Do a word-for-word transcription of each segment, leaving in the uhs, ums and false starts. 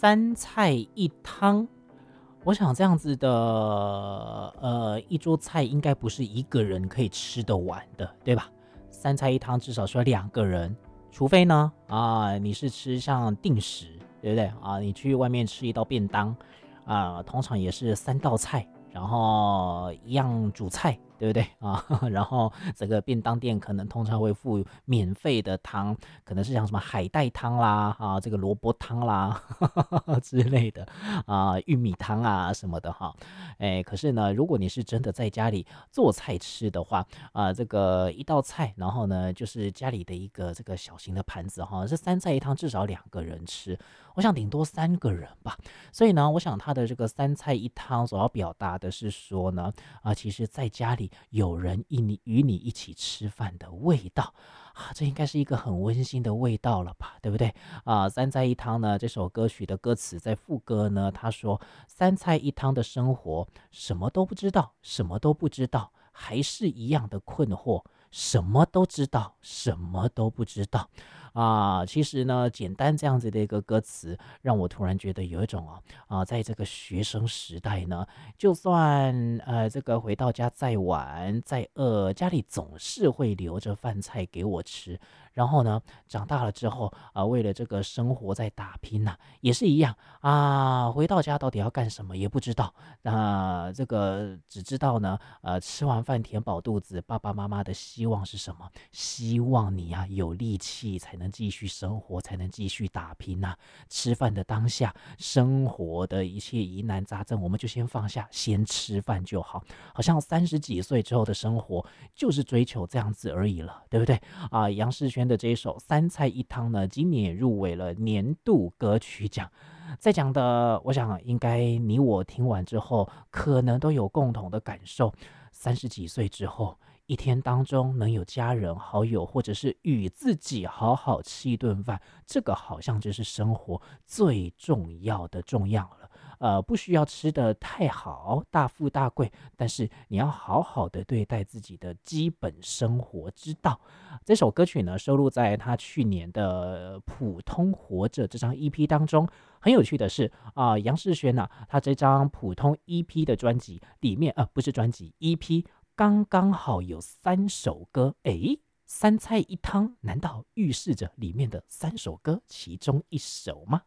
三菜一汤，我想这样子的呃一桌菜应该不是一个人可以吃得完的，对吧？三菜一汤至少需要两个人，除非呢啊你是吃像定时，对不对啊？你去外面吃一道便当啊，通常也是三道菜，然后一样主菜，对不对啊？然后整个便当店可能通常会附免费的汤，可能是像什么海带汤啦啊，这个萝卜汤啦之类的啊，玉米汤啊什么的哈。哎，可是呢，如果你是真的在家里做菜吃的话，啊，这个一道菜，然后呢就是家里的一个这个小型的盘子哈，这三菜一汤至少两个人吃，我想顶多三个人吧。所以呢，我想他的这个三菜一汤所要表达的是说呢，啊，其实在家里有人与你与你一起吃饭的味道啊，这应该是一个很温馨的味道了吧，对不对啊？三菜一汤呢，这首歌曲的歌词在副歌呢，他说三菜一汤的生活，什么都不知道，什么都不知道，还是一样的困惑，什么都知道，什么都不知道。啊，其实呢，简单这样子的一个歌词，让我突然觉得有一种啊啊，在这个学生时代呢，就算呃这个回到家再晚再饿，家里总是会留着饭菜给我吃。然后呢，长大了之后啊，为了这个生活在打拼呐、也是一样啊，回到家到底要干什么也不知道。那、这个只知道呢，呃，吃完饭填饱肚子，爸爸妈妈的希望是什么？希望你啊有力气才能继续生活，才能继续打拼呐、吃饭的当下，生活的一切疑难杂症，我们就先放下，先吃饭就好。好像三十几岁之后的生活，就是追求这样子而已了，对不对啊？杨世轩的这一首《三菜一汤》呢，今年也入围了年度歌曲奖。在讲的，我想应该你我听完之后，可能都有共同的感受。三十几岁之后，一天当中能有家人、好友，或者是与自己好好吃一顿饭，这个好像就是生活最重要的重要了。呃，不需要吃的太好，大富大贵，但是你要好好的对待自己的基本生活之道。这首歌曲呢，收录在他去年的《普通活着》这张 E P 当中。很有趣的是啊、杨世轩呢、他这张普通 E P 的专辑里面，呃，不是专辑 E P，刚刚好有三首歌。诶，三菜一汤，难道预示着里面的三首歌其中一首吗？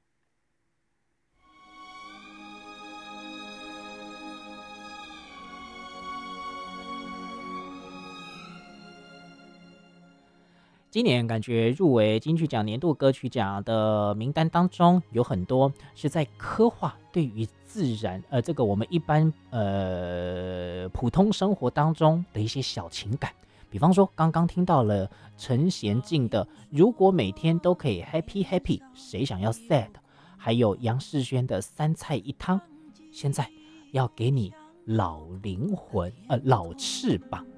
今年感觉入围金曲奖年度歌曲奖的名单当中，有很多是在刻画对于自然，呃，这个我们一般呃普通生活当中的一些小情感。比方说，刚刚听到了陈娴静的《如果每天都可以 happy happy，谁想要 sad》，还有杨世轩的《三菜一汤》。现在要给你老灵魂，呃，老翅膀。